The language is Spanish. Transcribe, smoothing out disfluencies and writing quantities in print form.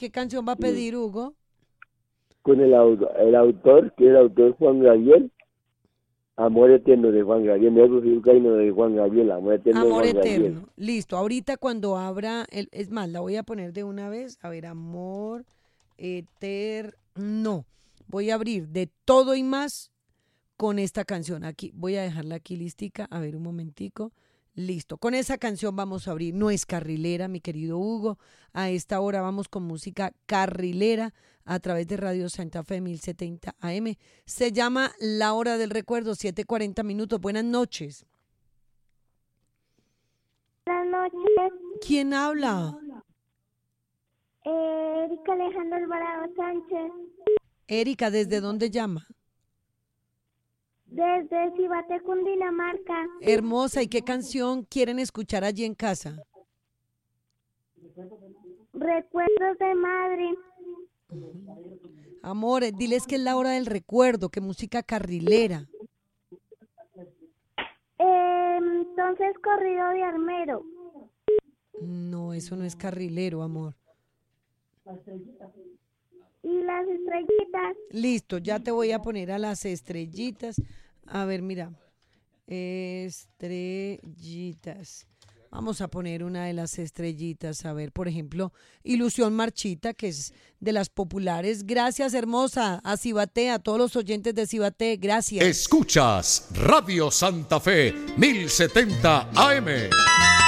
¿qué canción va a pedir, Hugo? Con el autor, que es el autor Juan Gabriel, Amor Eterno de Juan Gabriel. Me gusta un caíno de Juan Gabriel, Amor Eterno de Amor Juan Gabriel. eterno. Listo. Ahorita cuando abra, es más, la voy a poner de una vez. A ver, amor eterno. Voy a abrir de todo y más con esta canción. Aquí, voy a dejarla aquí listica. A ver, un momentico. Listo. Con esa canción vamos a abrir. No es carrilera, mi querido Hugo. A esta hora vamos con música carrilera a través de Radio Santa Fe 1070 AM. Se llama La Hora del Recuerdo, 7:40. Buenas noches. Buenas noches, ¿Quién habla? Erika Alejandro Alvarado Sánchez, Erika, ¿desde dónde llama? desde Cibate, Cundinamarca. Hermosa, ¿y qué canción quieren escuchar allí en casa? Recuerdos de madre. Amor, diles que es la hora del recuerdo, que música carrilera. Entonces, corrido de armero. No, eso no es carrilero, amor. Y las estrellitas. Listo, ya te voy a poner a las estrellitas. A ver, mira. Estrellitas. Vamos a poner una de las estrellitas. A ver, por ejemplo, Ilusión Marchita, que es de las populares. Gracias, hermosa. A Cibate, a todos los oyentes de Cibate, gracias. Escuchas Radio Santa Fe 1070 AM.